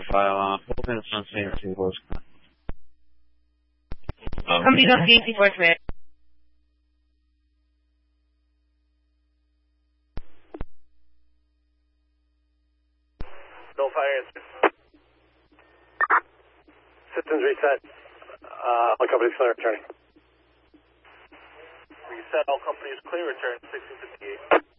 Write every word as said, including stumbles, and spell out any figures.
file on. Hoping it's on Saint Singles. Company's on Saint Singles, man. No fire answer. Systems reset. Uh, all companies clear returning. Reset, all companies clear return, sixteen fifty-eight.